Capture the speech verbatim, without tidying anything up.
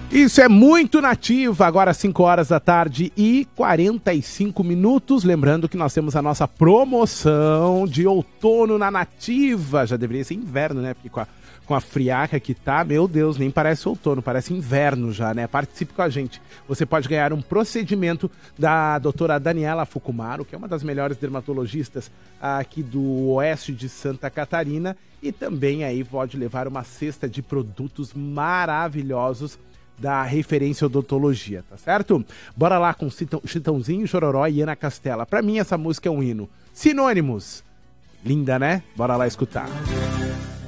Isso é muito Nativa, agora cinco horas da tarde e quarenta e cinco minutos. Lembrando que nós temos a nossa promoção de outono na Nativa. Já deveria ser inverno, né? Porque com a, com a friaca que tá, meu Deus, nem parece outono, parece inverno já, né? Participe com a gente. Você pode ganhar um procedimento da doutora Daniela Fukumaro, que é uma das melhores dermatologistas aqui do oeste de Santa Catarina. E também aí pode levar uma cesta de produtos maravilhosos da Referência Odontologia, tá certo? Bora lá com Chitãozinho, Chororó e Ana Castela. Pra mim essa música é um hino. Sinônimos. Linda, né? Bora lá escutar.